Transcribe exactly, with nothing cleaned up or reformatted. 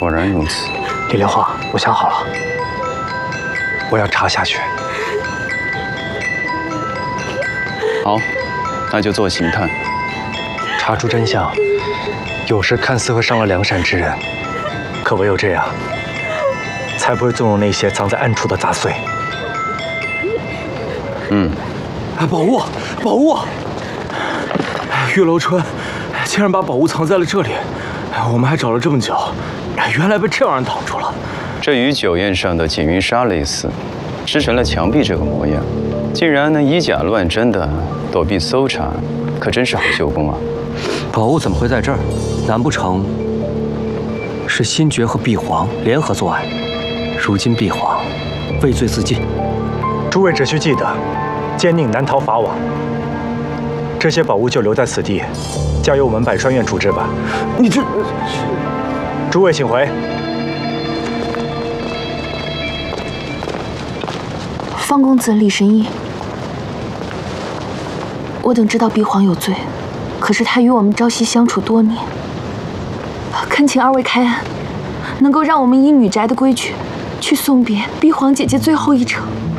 果然如此。 李莲花，我想好了，我要查下去。 好，那就做刑探， 查出真相。有时看似会伤了良善之人，可唯有这样，才不会纵容那些藏在暗处的杂碎。 嗯。 哎，宝物，宝物！玉楼春竟然把宝物藏在了这里，我们还找了这么久，原来被这样人挡住了。 这与酒宴上的锦云纱类似，织成了墙壁这个模样。竟然能以假乱真的躲避搜查，可真是好绣工啊！ 宝物怎么会在这儿？难不成是新爵和碧皇联合作案？如今碧皇畏罪自尽。 诸位只需记得，奸佞难逃法网。这些宝物就留在此地，交由我们百川院处置吧。 你这…… 诸位请回。 方公子李神医，我等知道碧皇有罪，可是他与我们朝夕相处多年，恳请二位开恩，能够让我们依女宅的规矩，去送别碧皇姐姐最后一程。